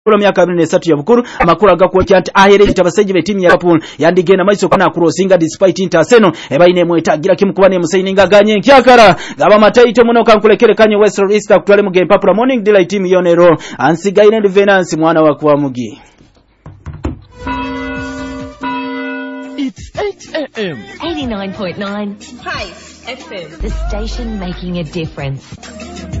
Kula myaka 23 ya bukuru amakuru agakwokya nti ahereje abaseje be timu ya Liverpool yandigenda maiso kana crossinga despite Arsenal ebaine mwetagira kimukubane musaininga ganye nkyakara gaba mataito muno kankulekere kanye Western East kutwale mu game Papula Morning Delight team yonero ansigaine Venance mwana wa kwa mugi. It's 8 a.m. 89.9 Hi FM. The station making a difference.